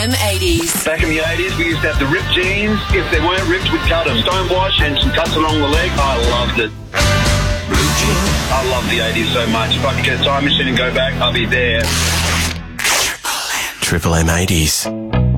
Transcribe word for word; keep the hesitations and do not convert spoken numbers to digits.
M eighties. Back in the eighties, we used to have the ripped jeans. If they weren't ripped, we'd cut them. Stonewash and some cuts along the leg. I loved it. Blue jeans. I love the eighties so much. If I could get a time machine and go back, I'll be there. Triple M eighties.